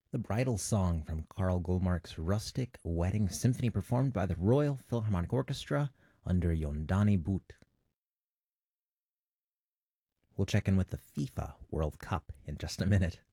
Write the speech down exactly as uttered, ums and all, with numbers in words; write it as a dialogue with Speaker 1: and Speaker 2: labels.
Speaker 1: The Bridal Song from Karl Goldmark's Rustic Wedding Symphony, performed by the Royal Philharmonic Orchestra under Yondani Butt. We'll check in with the FIFA World Cup in just a minute.